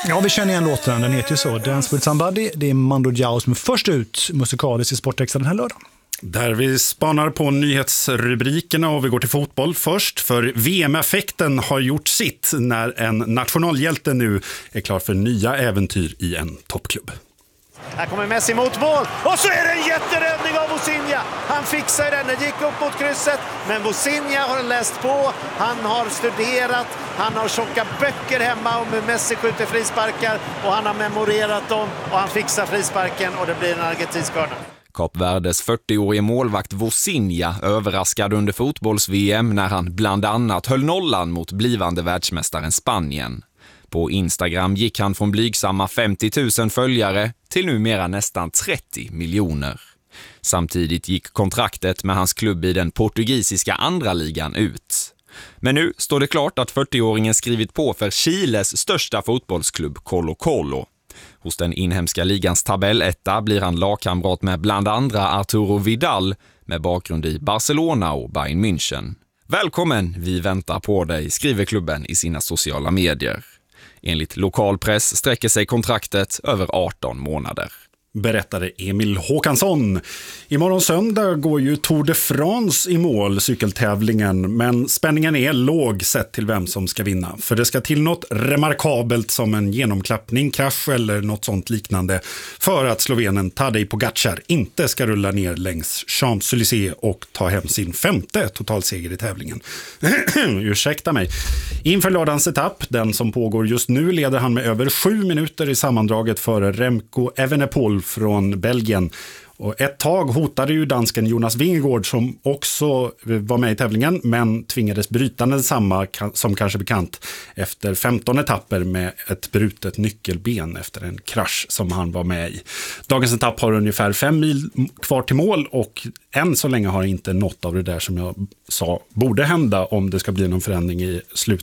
Ja, vi känner igen låten. Den heter ju så. Dance with somebody. Det är Mando Diao som är först ut musikaliskt i Sportextra den här lördagen. Där vi spanar på nyhetsrubrikerna och vi går till fotboll först. För VM-effekten har gjort sitt när en nationalhjälte nu är klar för nya äventyr i en toppklubb. Här kommer Messi mot mål och så är det en jätteräddning av Vozinha. Han fixar den, gick upp mot krysset, men Vozinha har läst på, han har studerat, han har tjocka böcker hemma om hur Messi skjuter frisparkar och han har memorerat dem och han fixar frisparken och det blir en argentinsk hörna. Kap Verdes 40-årige målvakt Vozinha överraskade under fotbolls-VM när han bland annat höll nollan mot blivande världsmästaren Spanien. På Instagram gick han från blygsamma 50 000 följare till numera nästan 30 miljoner. Samtidigt gick kontraktet med hans klubb i den portugisiska andra ligan ut. Men nu står det klart att 40-åringen skrivit på för Chiles största fotbollsklubb Colo-Colo. Hos den inhemska ligans tabelletta blir han lagkamrat med bland andra Arturo Vidal med bakgrund i Barcelona och Bayern München. Välkommen, vi väntar på dig, skriver klubben i sina sociala medier. Enligt lokalpress sträcker sig kontraktet över 18 månader. Berättade Emil Håkansson. Imorgon söndag går ju Tour de France i mål, cykeltävlingen, men spänningen är låg sett till vem som ska vinna. För det ska till något remarkabelt som en genomklappning, krasch eller något sånt liknande för att slovenen Tadej Pogačar inte ska rulla ner längs Champs-Élysées och ta hem sin 5:e totalseger i tävlingen. Ursäkta mig. Inför lördagens etapp, den som pågår just nu, leder han med över 7 minuter i sammandraget före Remco Evenepoel från Belgien. Och ett tag hotade ju dansken Jonas Vingegaard som också var med i tävlingen men tvingades bryta densamma som kanske bekant efter 15 etapper med ett brutet nyckelben efter en krasch som han var med i. Dagens etapp har ungefär 5 mil kvar till mål och än så länge har inte något av det där som jag sa borde hända om det ska bli någon förändring i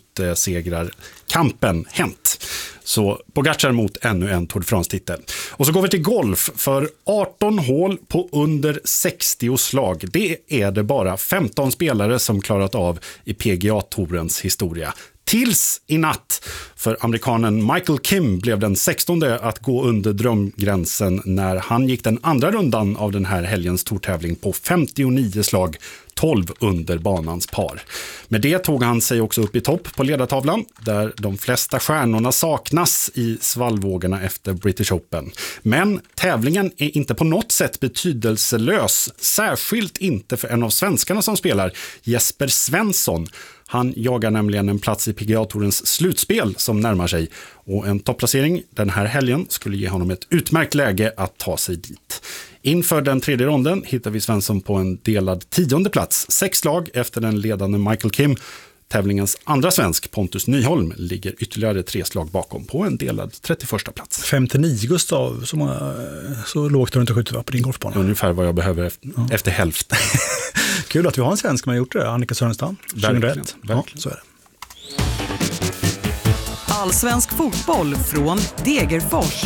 slutsegrarkampen hänt. Så Pogačar mot ännu en Tour de France-titel. Och så går vi till golf för 18 hål på under 60 slag. Det är det bara 15 spelare som klarat av i PGA-tourens historia. Tills i natt, för amerikanen Michael Kim blev den 16:e att gå under drömgränsen när han gick den andra rundan av den här helgens tourtävling på 59 slag, 12 under banans par. Med det tog han sig också upp i topp på ledartavlan där de flesta stjärnorna saknas i svallvågorna efter British Open. Men tävlingen är inte på något sätt betydelselös, särskilt inte för en av svenskarna som spelar, Jesper Svensson. Han jagar nämligen en plats i PGA-tourens slutspel som närmar sig och en topplacering den här helgen skulle ge honom ett utmärkt läge att ta sig dit. Inför den tredje ronden hittar vi Svensson på en delad 10:e plats, 6 slag efter den ledande Michael Kim. Tävlingens andra svensk, Pontus Nyholm, ligger ytterligare 3 slag bakom på en delad 31:a plats. 59, Gustav, så lågt har du inte skjutit på din golfbana. Ungefär vad jag behöver efter hälften. Kul att vi har en svensk som har gjort det, Annika Sörenstam. 2001. Ja, så är det. Allsvensk fotboll från Degerfors.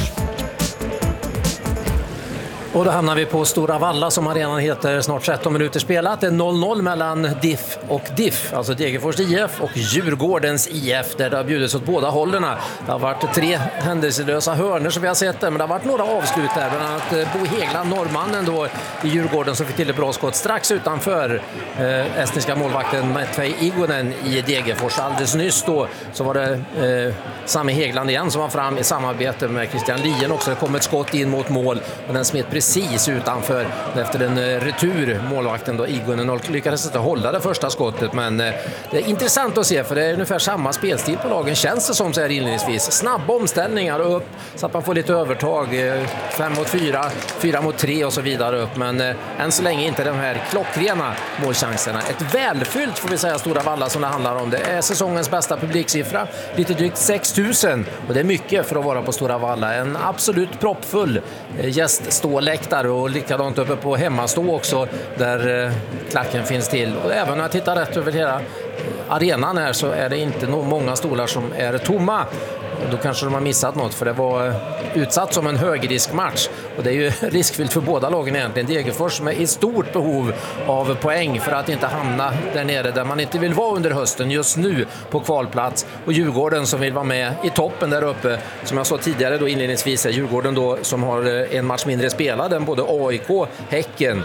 Och då hamnar vi på Stora Valla som arenan heter, snart 13 minuter spelat. Det är 0-0 mellan DIF och DIF, alltså Degerfors IF och Djurgårdens IF, där det har bjudits åt båda hållerna. Det har varit 3 händelselösa hörnor som vi har sett där, men det har varit några avslut där. Bland annat Bo Hegland, norrmannen då i Djurgården, som fick till ett bra skott strax utanför estniska målvakten Matvej Igonen i Degerfors. Alldeles nyss då så var det Sami Hegland igen som var fram i samarbete med Christian Lien också. Det kom ett skott in mot mål och den smet precis utanför efter en retur. Målvakten då Igonen lyckades inte hålla det första skottet, men det är intressant att se för det är ungefär samma spelstil på lagen, känns det som så här inledningsvis. Snabba omställningar och upp så att man får lite övertag, 5 mot 4, 4 mot 3 och så vidare upp, men än så länge inte de här klockrena målchanserna. Ett välfyllt, får vi säga, Stora Valla som det handlar om. Det är säsongens bästa publiksiffra, lite drygt 6 000, och det är mycket för att vara på Stora Valla. En absolut proppfull gästståläktare och likadant uppe på hemmastå också där klacken finns till. Och även när jag tittar rätt över hela arenan här så är det inte många stolar som är tomma. Då kanske de har missat något, för det var utsatt som en högriskmatch. Och det är ju riskfyllt för båda lagen egentligen. Degerfors som är i stort behov av poäng för att inte hamna där nere där man inte vill vara under hösten just nu på kvalplats. Och Djurgården som vill vara med i toppen där uppe. Som jag sa tidigare då inledningsvis är Djurgården då som har en match mindre spelad än både AIK, Häcken.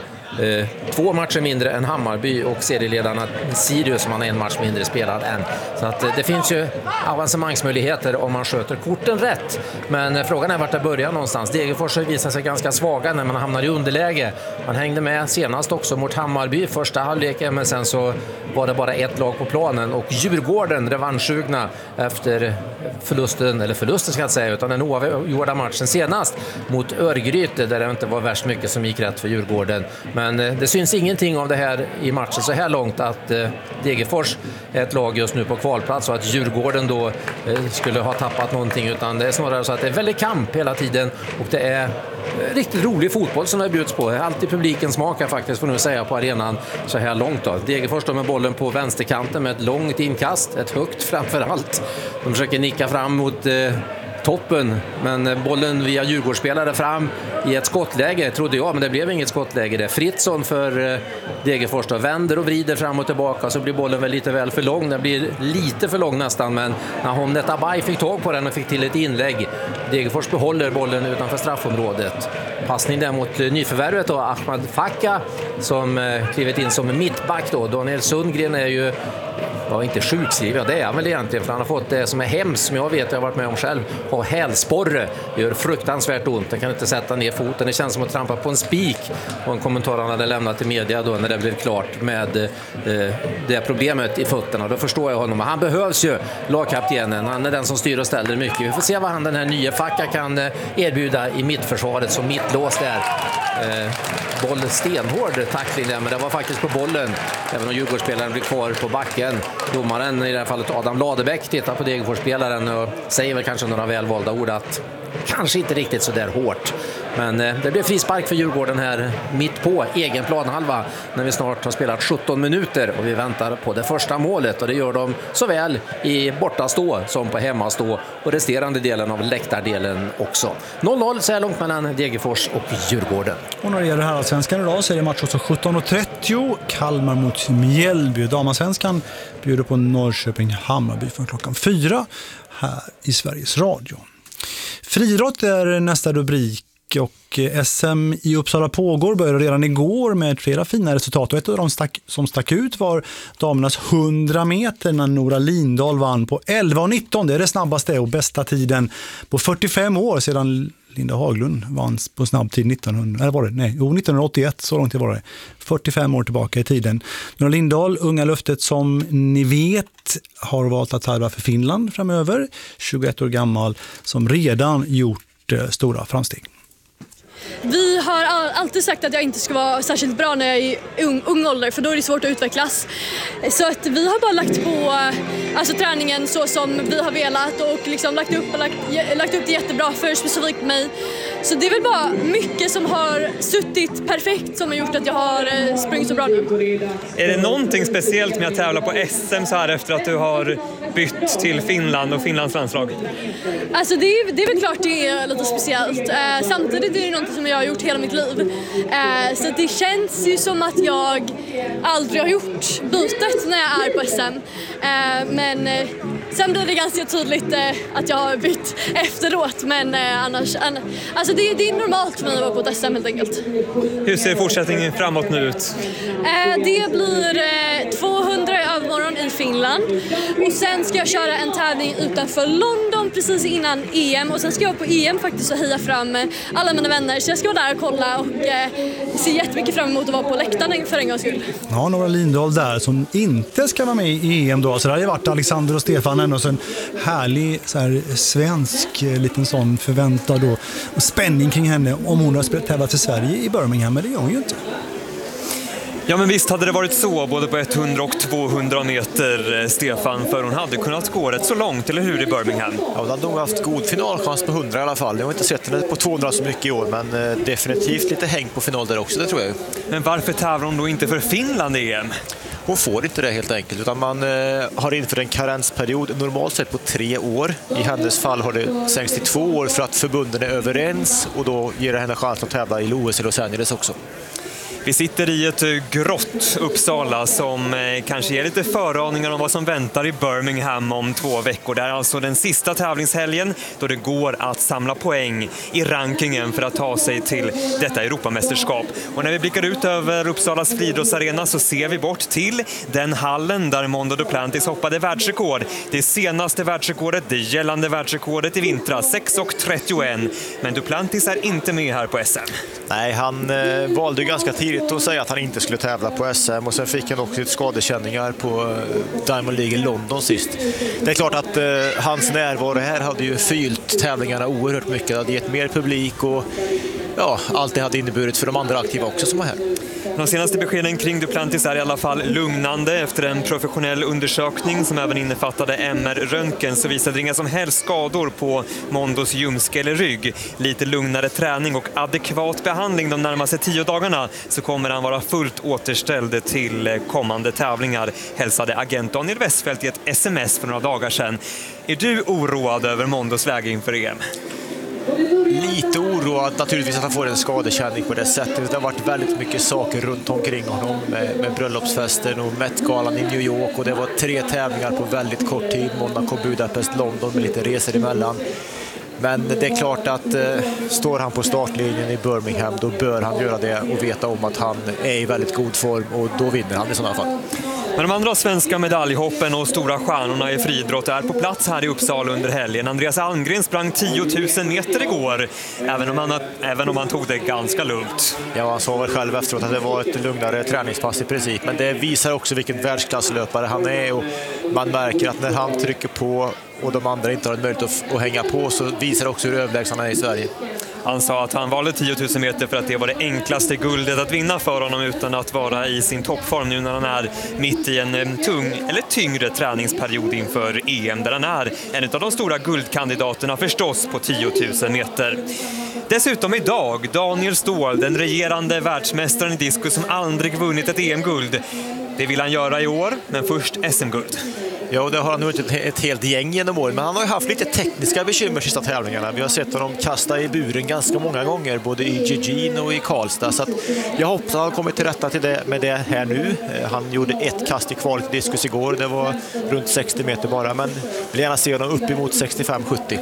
2 matcher mindre än Hammarby och serieledarna Sirius som har en match mindre spelad än. Så att det finns ju avancemangsmöjligheter om man sköter korten rätt. Men frågan är vart det börjar någonstans. Degerfors har visat sig ganska svaga när man hamnar i underläge. Man hängde med senast också mot Hammarby första halvleken, men sen så var det bara ett lag på planen. Och Djurgården revanschsugna efter förlusten ska jag säga, utan den oavgjorda matchen senast mot Örgryte där det inte var värst mycket som gick rätt för Djurgården. Men det syns ingenting av det här i matchen så här långt att Degerfors är ett lag just nu på kvalplats och att Djurgården då skulle ha tappat någonting, utan det är snarare så att det är väldigt kamp hela tiden och det är riktigt rolig fotboll som det bjuds på. Alltid publiken smakar faktiskt, får nu säga, på arenan så här långt då. Degerfors då med bollen på vänsterkanten med ett långt inkast, ett högt framför allt. De försöker nicka fram mot toppen, men bollen via Djurgårdsspelare fram i ett skottläge trodde jag, men det blev inget skottläge där. Fritzson för Degerfors då vänder och vrider fram och tillbaka, så blir bollen väl lite väl för lång. Den blir lite för lång nästan, men när Homnet Abay fick tag på den och fick till ett inlägg. Degerfors behåller bollen utanför straffområdet. Passning där mot nyförvärvet då, Ahmad Fakka som klivit in som mittback då. Daniel Sundgren är ju inte sjukskriven, det är han väl egentligen, för han har fått det som är hemskt, som jag vet, jag har varit med om själv, ha hälsporre. Det gör fruktansvärt ont, han kan inte sätta ner foten, det känns som att trampa på en spik. Och en kommentar han hade lämnat till media då när det blev klart med det problemet i fötterna. Då förstår jag honom, han behövs ju, lagkaptenen, han är den som styr och ställer mycket. Vi får se vad han, den här nya Facka, kan erbjuda i mittförsvaret som mittlås där. Boll stenhård tackling där, men det var faktiskt på bollen, även om Djurgårdsspelaren blir kvar på backen. Domaren, i det här fallet Adam Ladebäck, tittar på Degerfors-spelaren och säger väl kanske några välvalda ord att kanske inte riktigt så där hårt. Men det blir frispark för Djurgården här mitt på egen planhalva när vi snart har spelat 17 minuter och vi väntar på det första målet, och det gör de såväl i bortastå som på hemmastå och resterande delen av läktardelen också. 0-0 så här långt mellan Degerfors och Djurgården. Och när det gäller herrallsvenskan idag så är det match också 17.30, Kalmar mot Mjällby. Damallsvenskan bjuder på Norrköping-Hammarby från klockan 4 här i Sveriges Radio. Friidrott är nästa rubrik, och SM i Uppsala pågår, började redan igår med flera fina resultat, och ett av de som stack ut var damernas 100 meter när Nora Lindahl vann på 11.19. Det är det snabbaste och bästa tiden på 45 år sedan Linda Haglund vann på snabbtid 1981, så långt det var det. 45 år tillbaka i tiden. Nora Lindahl, unga löftet som ni vet, har valt att tävla för Finland framöver. 21 år gammal, som redan gjort stora framsteg. Vi har alltid sagt att jag inte ska vara särskilt bra när jag är i ung ålder, för då är det svårt att utvecklas. Så att vi har bara lagt på träningen så som vi har velat och liksom lagt upp det jättebra för specifikt mig. Så det är väl bara mycket som har suttit perfekt som har gjort att jag har sprungit så bra nu. Är det någonting speciellt med att tävla på SM så här efter att du har bytt till Finland och Finlands landslag? Alltså det är väl klart det är lite speciellt. Samtidigt är det något som jag har gjort hela mitt liv. Så det känns ju som att jag aldrig har gjort bytet när jag är på SM. Men sen blir det ganska tydligt att jag har bytt efteråt. Men annars, alltså det är normalt för mig att vara på ett SM helt enkelt. Hur ser fortsättningen framåt nu ut? Det blir 200 i övermorgon i Finland. Och sen ska jag köra en tävling utanför London precis innan EM. Och sen ska jag på EM faktiskt och heja fram alla mina vänner. Så jag ska vara där och kolla och se jättemycket fram emot att vara på läktaren för en gångs skull. Ja, Nora Lindahl där som inte ska vara med i EM då. Så det har ju varit Alexander och Stefan ändå, så en härlig så här, svensk liten sån förväntad då, och spänning kring henne om hon har spelat tävlat i Sverige i Birmingham, men det gör hon ju inte. Ja, men visst hade det varit så både på 100 och 200 meter, Stefan, för hon hade kunnat gå rätt så långt, eller hur, i Birmingham? Ja, hon hade nog haft god finalchans på 100 i alla fall. Jag har inte sett henne på 200 så mycket i år, men definitivt lite häng på final där också, det tror jag. Men varför tävlar hon då inte för Finland i EM? hon får inte det helt enkelt, utan man har infört en karensperiod normalt sett på 3 år. I hennes fall har det sänkts till 2 år för att förbunden är överens, och då ger det henne chans att tävla i OS i Los Angeles också. Vi sitter i ett grått Uppsala som kanske ger lite föraningar om vad som väntar i Birmingham om 2 veckor. Det är alltså den sista tävlingshelgen då det går att samla poäng i rankingen för att ta sig till detta Europamästerskap. Och när vi blickar ut över Uppsalas friidrottsarena så ser vi bort till den hallen där Mondo Duplantis hoppade världsrekord. Det senaste världsrekordet, det gällande världsrekordet i vintras, 6:31. Men Duplantis är inte med här på SM. Nej, han valde ganska tidigt att säga att han inte skulle tävla på SM, och sen fick han också skadekänningar på Diamond League i London sist. Det är klart att hans närvaro här hade ju fyllt tävlingarna oerhört mycket. Det hade gett mer publik, och ja, allt det hade inneburit för de andra aktiva också som var här. De senaste beskeden kring Duplantis är i alla fall lugnande. Efter en professionell undersökning som även innefattade MR-röntgen så visade det inga som helst skador på Mondos ljumske eller rygg. Lite lugnare träning och adekvat behandling de närmaste 10 dagarna så kommer han vara fullt återställd till kommande tävlingar, hälsade agent Daniel Westfeldt i ett sms för några dagar sedan. Är du oroad över Mondos läge inför EM? Lite oroad naturligtvis att han får en skadekänning på det sättet. Det har varit väldigt mycket saker runt omkring honom med bröllopsfesten och Met-galan i New York, och det var 3 tävlingar på väldigt kort tid. Monaco, Budapest, London med lite resor emellan. Men det är klart att står han på startlinjen i Birmingham, då bör han göra det och veta om att han är i väldigt god form, och då vinner han i sådana fall. Men de andra svenska medaljhoppen och stora stjärnorna i friidrott är på plats här i Uppsala under helgen. Andreas Almgren sprang 10 000 meter igår, även om han tog det ganska lugnt. Ja, han sa väl själv efteråt att det var ett lugnare träningspass i princip, men det visar också vilken världsklasslöpare han är, och man märker att när han trycker på och de andra inte har en möjlighet att hänga på, så visar också hur överlägsen han är i Sverige. Han sa att han valde 10 000 meter för att det var det enklaste guldet att vinna för honom utan att vara i sin toppform nu när han är mitt i en tung eller tyngre träningsperiod inför EM, där han är en av de stora guldkandidaterna förstås på 10 000 meter. Dessutom idag, Daniel Ståhl, den regerande världsmästaren i diskus som aldrig vunnit ett EM-guld. Det vill han göra i år, men först SM-guld. Ja, det har han nog ett helt gäng genom åren, men han har ju haft lite tekniska bekymmer sista tävlingarna. Vi har sett honom kasta i buren ganska många gånger, både i Eugene och i Karlstad, så att jag hoppas att han har kommit till rätta till det med det här nu. Han gjorde ett kast i kvalet i diskus igår, det var runt 60 meter bara, men vill gärna se honom upp emot 65-70.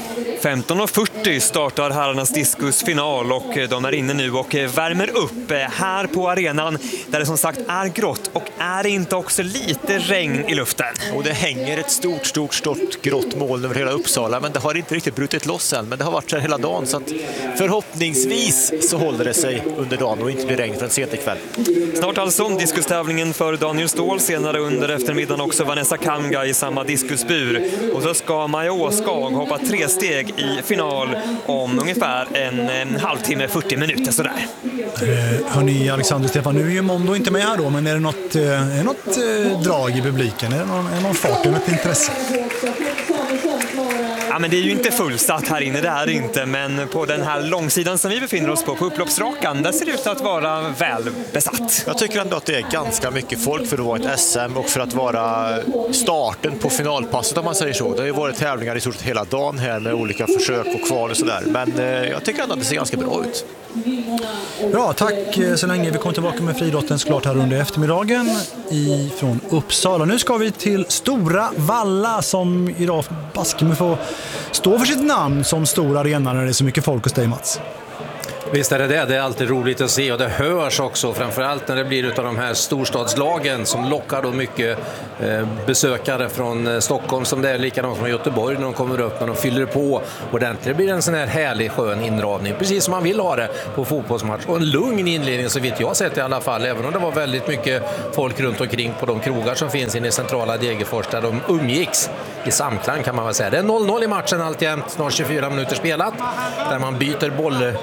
15:40 startar herrarnas diskusfinal, och de är inne nu och värmer upp här på arenan där det som sagt är grått, och är det inte också lite regn i luften? Och det hänger ett stort grått moln över hela Uppsala, men det har inte riktigt brutit loss än, men det har varit så här hela dagen, så att förhoppningsvis så håller det sig under dagen och inte blir regn förrän sent ikväll. Snart alltså diskustävlingen för Daniel Ståhl, senare under eftermiddagen också Vanessa Kamga i samma diskusbur, och så ska Maja Åskag hoppa 3 steg i final om ungefär en halvtimme, 40 minuter sådär. Hörni, Alexander, Stefan, nu är ju Mondo inte med här då, men är det något drag i publiken? Är det någon fart, är det något intresse? Ja, men det är ju inte fullsatt här inne, det är det inte, men på den här långsidan som vi befinner oss på upploppsrakan, där ser det ut att vara väl besatt. Jag tycker ändå att det är ganska mycket folk för att vara ett SM och för att vara starten på finalpasset, om man säger så. Det har ju varit tävlingar i stort sett hela dagen här med olika försök och kval och sådär, men jag tycker ändå att det ser ganska bra ut. Bra, tack så länge. Vi kommer tillbaka med friidrotten såklart här under eftermiddagen från Uppsala. Nu ska vi till Stora Valla som idag baske får stå för sitt namn som stor arena när det är så mycket folk hos dig, Mats. Visst är det är alltid roligt att se, och det hörs också, framförallt när det blir utav de här storstadslagen som lockar då mycket besökare från Stockholm, som det är likadant som Göteborg när de kommer upp, när de fyller på ordentligt. Det blir en sån här härlig skön inramning, precis som man vill ha det på fotbollsmatch, och en lugn inledning så vitt jag sett i alla fall, även om det var väldigt mycket folk runt omkring på de krogar som finns inne i centrala Degerfors där de umgicks i samklang, kan man väl säga. Det är 0-0 i matchen alltjämt, snart 24 minuter spelat, där man byter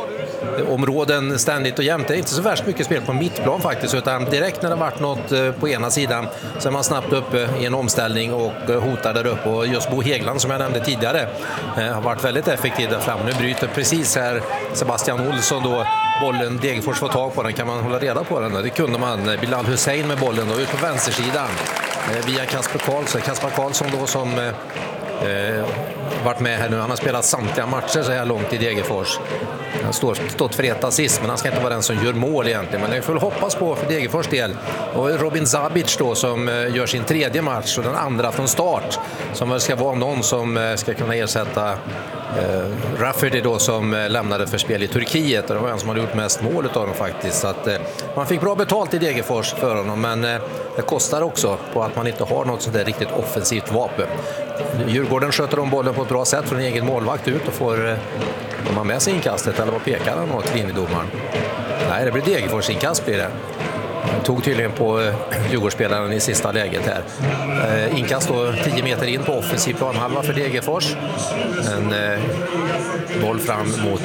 områden ständigt och jämt. Det är inte så värst mycket spel på mittplan faktiskt, utan direkt när det varit något på ena sidan så är man snabbt uppe i en omställning och hotar där uppe. Och just Bo Hägglund som jag nämnde tidigare har varit väldigt effektiv där fram. Nu bryter precis här Sebastian Olsson då bollen, Degerfors får tag på den, kan man hålla reda på den? Det kunde man. Bilal Hussein med bollen då ut på vänstersidan via Kasper Karlsson. Kasper Karlsson då som varit med här nu. Han har spelat samtliga matcher så här långt i Degerfors. Han har stått för ett assist, men han ska inte vara den som gör mål egentligen. Men det får hoppas på för Degerfors del. Och Robin Zabic då som gör sin tredje match och den andra från start. Som ska vara någon som ska kunna ersätta Rafferty då som lämnade för spel i Turkiet. Och det var en som hade gjort mest mål av dem faktiskt. Så att, man fick bra betalt i Degerfors för honom, men det kostar också på att man inte har något sånt där riktigt offensivt vapen. Djurgården sköter om bollen på ett bra sätt från en egen målvakt ut och får man med sig inkastet, eller vad pekar han åt linjedomaren? Nej, det blir Degerfors inkast blir det. Tog tydligen på Djurgårdsspelaren i sista läget här. Inkast då 10 meter in på offensiv planhalva för Degerfors. En boll fram mot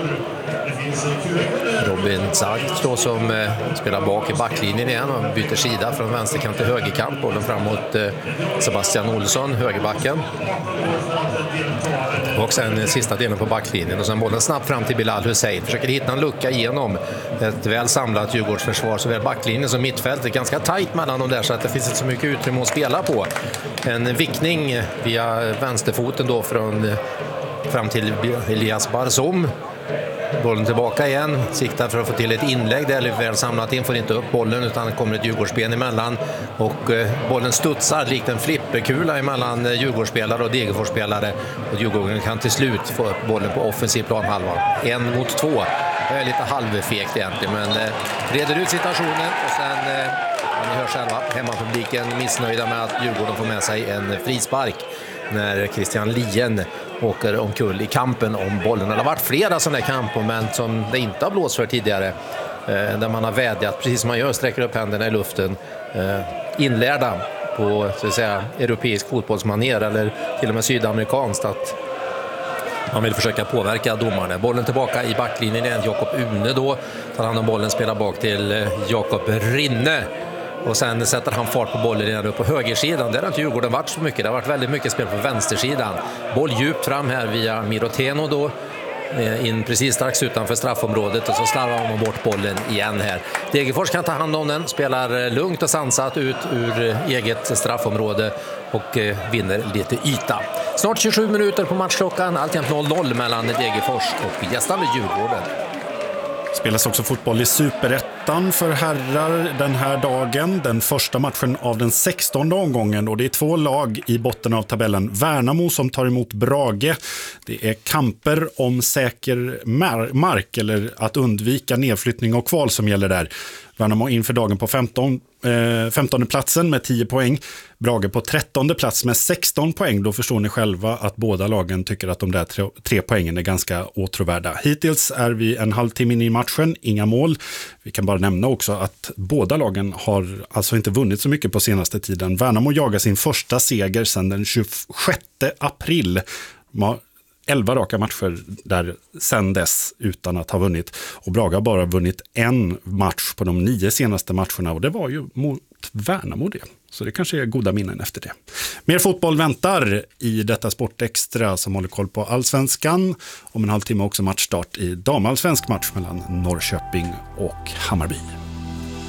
Robin Zagic då som spelar bak i backlinjen igen och byter sida från vänsterkant till högerkant. Bollen fram mot Sebastian Olsson, högerbacken. Och sen sista delen på backlinjen och sen bollen snabbt fram till Bilal Hussein. Försöker hitta en lucka igenom ett väl samlat Djurgårdsförsvar, såväl backlinjen som mittfältet. Ganska tajt mellan dem där så att det finns inte så mycket utrymme att spela på. En vickning via vänsterfoten då fram till Elias Barzoum. Bollen tillbaka igen, siktar för att få till ett inlägg där, eller väl samlat in, får inte upp bollen utan det kommer ett Djurgårdsben emellan och bollen studsar likt en flipperkula emellan Djurgårdsspelare och Degerforsspelare och Djurgården kan till slut få upp bollen på offensiv planhalva. 1 mot 2. Det är lite halveffekt egentligen, men reder ut situationen och sen ni hör själva, hemmapubliken missnöjda med att Djurgården får med sig en frispark när Christian Lien åker omkull i kampen om bollen. Det har varit flera sådana kamper, men som det inte har blåst för tidigare. Där man har vädjat, precis som man gör, sträcker upp händerna i luften. Inlärda på så att säga, europeisk fotbollsmanér eller till och med sydamerikanskt att man vill försöka påverka domarna. Bollen tillbaka i backlinjen igen. Jakob Une då tar hand om bollen, spelar bak till Jakob Rinne. Och sen sätter han fart på bollen redan upp på högersidan. Där har inte Djurgården varit så mycket. Det har varit väldigt mycket spel på vänstersidan. Boll djupt fram här via Miroteno då. In precis strax utanför straffområdet och så slarvar man bort bollen igen här. Degerfors kan ta hand om den, spelar lugnt och sansat ut ur eget straffområde och vinner lite yta. Snart 27 minuter på matchklockan, alltjämt 0-0 mellan Degerfors och gästande Djurgården. Spelas också fotboll i Superettan för herrar den här dagen. Den första matchen av den 16:e omgången och det är 2 lag i botten av tabellen. Värnamo som tar emot Brage. Det är kamper om säker mark eller att undvika nedflyttning och kval som gäller där. Värnamo inför dagen på 15:e platsen med 10 poäng. Brage på 13:e plats med 16 poäng. Då förstår ni själva att båda lagen tycker att de där 3 poängen är ganska åtråvärda. Hittills är vi en halvtimme in i matchen, inga mål. Vi kan bara nämna också att båda lagen har alltså inte vunnit så mycket på senaste tiden. Värnamo jagar sin första seger sedan den 26 april. 11 raka matcher där sedan dess utan att ha vunnit. Och Brage har bara vunnit en match på de 9 senaste matcherna och det var ju mot Värnamo det. Så det kanske är goda minnen efter det. Mer fotboll väntar i detta Sportextra som håller koll på Allsvenskan. Om en halvtimme också matchstart i damallsvensk match mellan Norrköping och Hammarby.